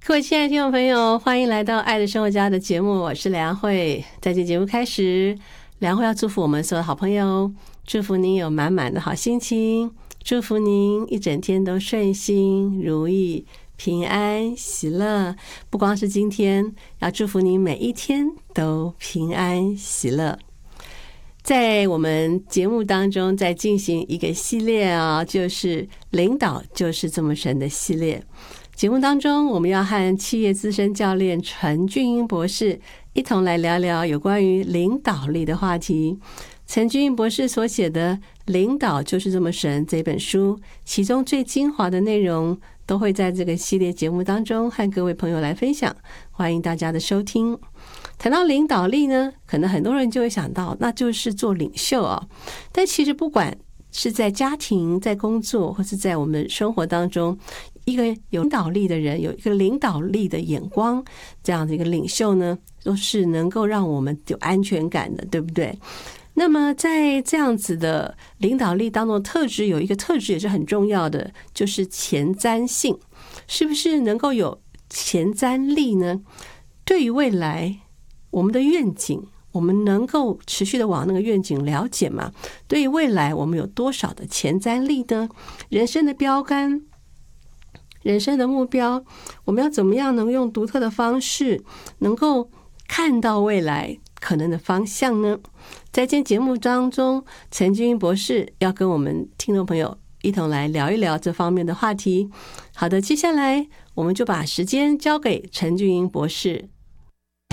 各位亲爱的听众朋友，欢迎来到爱的生活家的节目，我是梁慧。在这节目开始，梁慧要祝福我们所有的好朋友，祝福您有满满的好心情，祝福您一整天都顺心如意平安喜乐。不光是今天，要祝福您每一天都平安喜乐。在我们节目当中在进行一个系列啊，就是领导就是这么神的系列。节目当中，我们要和企业资深教练陈俊英博士一同来聊聊有关于领导力的话题。陈俊英博士所写的《领导就是这么神》这本书，其中最精华的内容都会在这个系列节目当中和各位朋友来分享，欢迎大家的收听。谈到领导力呢，可能很多人就会想到那就是做领袖啊。但其实不管是在家庭、在工作，或是在我们生活当中，一个有领导力的人，有一个领导力的眼光，这样的一个领袖呢，都是能够让我们有安全感的，对不对？那么在这样子的领导力当中，特质有一个特质也是很重要的，就是前瞻性。是不是能够有前瞻力呢？对于未来我们的愿景，我们能够持续的往那个愿景了解吗？对于未来我们有多少的前瞻力呢？人生的标杆，人生的目标，我们要怎么样能用独特的方式能够看到未来可能的方向呢？在今天节目当中，陈俊英博士要跟我们听众朋友一同来聊一聊这方面的话题。好的，接下来我们就把时间交给陈俊英博士。